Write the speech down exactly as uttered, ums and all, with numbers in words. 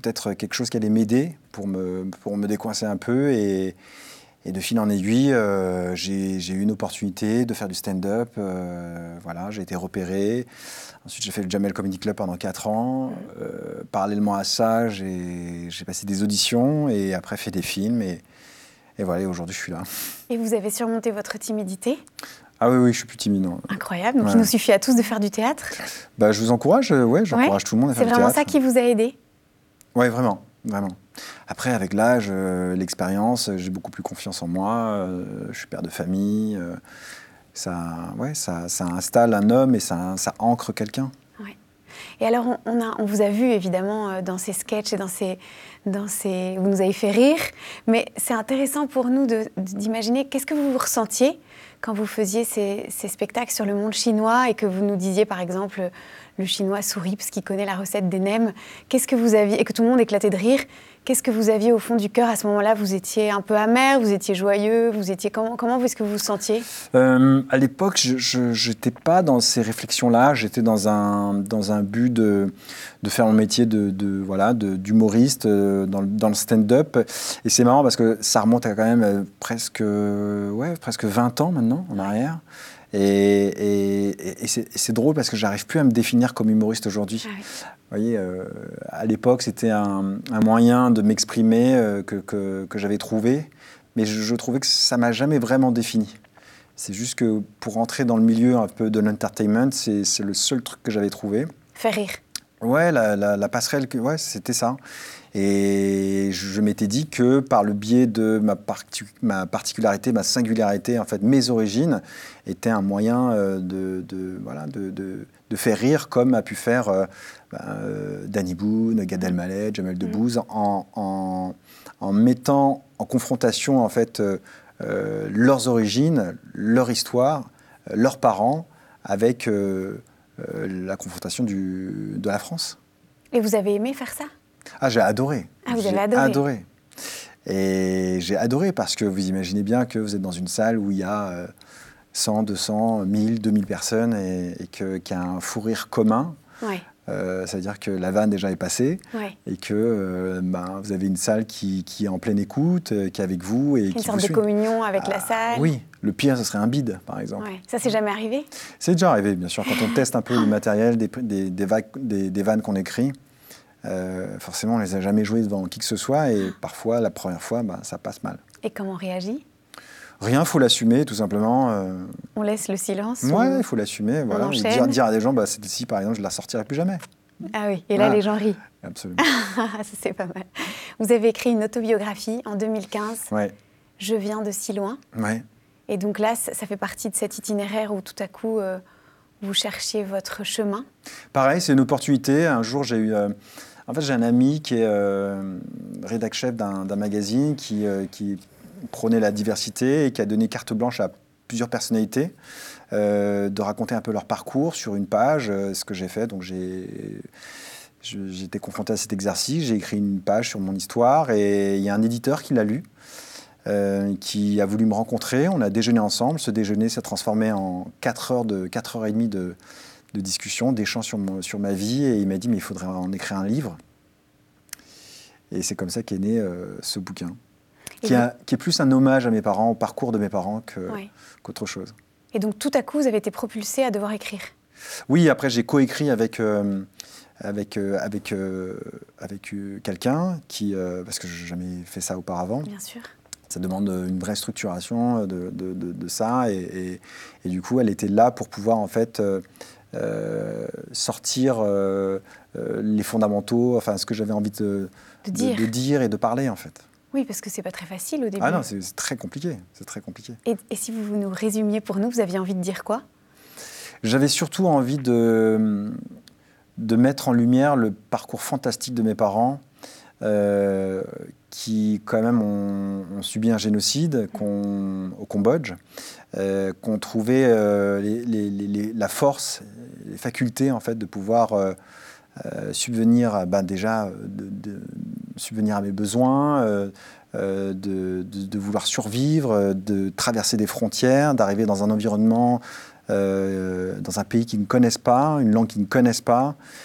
peut-être quelque chose qui allait m'aider pour me, pour me décoincer un peu. Et, et de fil en aiguille, euh, j'ai, j'ai eu une opportunité de faire du stand-up. Euh, voilà, j'ai été repéré. Ensuite, j'ai fait le Jamel Comedy Club pendant quatre ans. Euh, parallèlement à ça, j'ai, j'ai passé des auditions et après fait des films. Et, et voilà, et aujourd'hui, je suis là. Et vous avez surmonté votre timidité? Ah oui, oui, je suis plus timide. Non. Incroyable. Donc, Ouais. il nous suffit à tous de faire du théâtre. Bah, je vous encourage, ouais, j'encourage ouais. tout le monde à faire du théâtre. C'est vraiment ça théâtre. qui vous a aidé? Oui, vraiment, vraiment. Après, avec l'âge, euh, l'expérience, j'ai beaucoup plus confiance en moi. Euh, je suis père de famille. Euh, ça, ouais, ça, ça installe un homme et ça, ça ancre quelqu'un. Ouais. Et alors, on, on, a, on vous a vu évidemment dans ces sketchs et dans ces, dans ces... Vous nous avez fait rire, mais c'est intéressant pour nous de, d'imaginer qu'est-ce que vous ressentiez quand vous faisiez ces, ces spectacles sur le monde chinois et que vous nous disiez, par exemple, le chinois sourit parce qu'il connaît la recette des nems. Qu'est-ce que vous aviez, et que tout le monde éclatait de rire, qu'est-ce que vous aviez au fond du cœur à ce moment-là? Vous étiez un peu amer, vous étiez joyeux, vous étiez comment, comment est-ce que vous vous sentiez? euh, À l'époque, je n'étais pas dans ces réflexions-là. J'étais dans un, dans un but de, de faire mon métier de, de, voilà, de, d'humoriste euh, dans, dans le stand-up. Et c'est marrant parce que ça remonte à quand même euh, presque, ouais, presque vingt ans maintenant en arrière. Et, et, et, c'est, et c'est drôle parce que j'arrive plus à me définir comme humoriste aujourd'hui. Ah oui. Vous voyez, euh, à l'époque, c'était un, un moyen de m'exprimer euh, que, que, que j'avais trouvé, mais je, je trouvais que ça m'a jamais vraiment défini. C'est juste que pour entrer dans le milieu un peu de l'entertainment, c'est, c'est le seul truc que j'avais trouvé. Faire rire. Ouais, la, la, la passerelle, ouais, c'était ça. Et je, je m'étais dit que par le biais de ma, parti, ma particularité, ma singularité, en fait, mes origines, étaient un moyen euh, de, de, voilà, de, de, de faire rire, comme a pu faire euh, ben, euh, Danny Boone, Gad Elmaleh, Jamel Debbouze, mmh. en, en, en mettant en confrontation, en fait, euh, euh, leurs origines, leur histoire, euh, leurs parents, avec euh, euh, la confrontation du, de la France. Et vous avez aimé faire ça? Ah, j'ai adoré. Ah, vous j'ai avez adoré. adoré. Et j'ai adoré parce que vous imaginez bien que vous êtes dans une salle où il y a euh, cent, deux cents, mille, deux mille personnes et, et que, qu'il y a un fou rire commun. Ouais. Euh, c'est-à-dire que la vanne déjà est passée ouais. et que euh, ben, vous avez une salle qui, qui est en pleine écoute, euh, qui est avec vous. Et une qui sorte vous de suit. communion avec ah, la salle. Oui, le pire, ce serait un bide, par exemple. Ouais. Ça, c'est jamais arrivé? C'est déjà arrivé, bien sûr. Quand on teste un peu le matériel, des, des, des, vagues, des, des vannes qu'on écrit, Euh, forcément, on ne les a jamais joués devant qui que ce soit et parfois, la première fois, bah, ça passe mal. Et comment on réagit? Rien, il faut l'assumer, tout simplement. Euh... On laisse le silence? Ouais, il on... faut l'assumer. Voilà. Ou dire, dire à des gens, bah, celle-ci, par exemple, je ne la sortirai plus jamais. Ah oui, et là, voilà. Les gens rient. Absolument. Ça, c'est pas mal. Vous avez écrit une autobiographie en deux mille quinze. Ouais. Je viens de si loin. Ouais. Et donc là, ça fait partie de cet itinéraire où tout à coup, euh, vous cherchiez votre chemin. Pareil, c'est une opportunité. Un jour, j'ai eu... Euh... En fait, j'ai un ami qui est euh, rédac-chef d'un, d'un magazine qui, euh, qui prônait la diversité et qui a donné carte blanche à plusieurs personnalités euh, de raconter un peu leur parcours sur une page, euh, ce que j'ai fait. Donc, j'ai, je, j'ai été confronté à cet exercice. J'ai écrit une page sur mon histoire et il y a un éditeur qui l'a lu, euh, qui a voulu me rencontrer. On a déjeuné ensemble. Ce déjeuner s'est transformé en quatre heures, de, quatre heures et demie de... de discussion, d'échanges sur, sur ma vie, et il m'a dit mais il faudrait en écrire un livre. Et c'est comme ça qu'est né euh, ce bouquin, qui, a, qui est plus un hommage à mes parents, au parcours de mes parents, que, ouais. qu'autre chose. Et donc tout à coup, vous avez été propulsé à devoir écrire? Oui, après j'ai coécrit avec, euh, avec, euh, avec, euh, avec euh, quelqu'un, qui, euh, parce que je n'ai jamais fait ça auparavant. Bien sûr. Ça demande une vraie structuration de, de, de, de ça, et, et, et du coup elle était là pour pouvoir en fait... Euh, Euh, sortir euh, euh, les fondamentaux, enfin ce que j'avais envie de, de, dire. De, de dire et de parler en fait. Oui, parce que c'est pas très facile au début. Ah non, c'est, c'est très compliqué, c'est très compliqué. Et, et si vous nous résumiez pour nous, vous aviez envie de dire quoi? J'avais surtout envie de, de mettre en lumière le parcours fantastique de mes parents, euh, qui quand même ont, ont subi un génocide qu'on, au Cambodge, euh, qu'on trouvait euh, les, les, les, la force, les facultés en fait de pouvoir euh, euh, subvenir, ben, déjà de, de subvenir à mes besoins, euh, euh, de, de, de vouloir survivre, de traverser des frontières, d'arriver dans un environnement, euh, dans un pays qu'ils ne connaissent pas, une langue qu'ils ne connaissent pas,